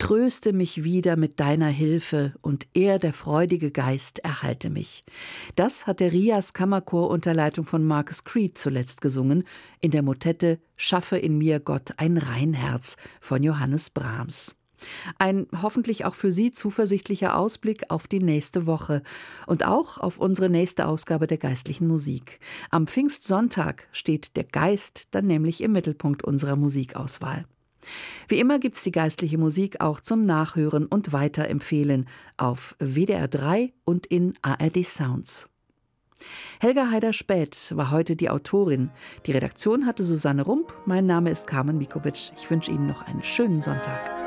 Tröste mich wieder mit deiner Hilfe und er, der freudige Geist, erhalte mich. Das hat der Rias Kammerchor unter Leitung von Marcus Creed zuletzt gesungen in der Motette »Schaffe in mir, Gott, ein Reinherz« von Johannes Brahms. Ein hoffentlich auch für Sie zuversichtlicher Ausblick auf die nächste Woche und auch auf unsere nächste Ausgabe der geistlichen Musik. Am Pfingstsonntag steht der Geist dann nämlich im Mittelpunkt unserer Musikauswahl. Wie immer gibt's die geistliche Musik auch zum Nachhören und Weiterempfehlen auf WDR 3 und in ARD Sounds. Helga Haider-Späth war heute die Autorin. Die Redaktion hatte Susanne Rump. Mein Name ist Carmen Mikovic. Ich wünsche Ihnen noch einen schönen Sonntag.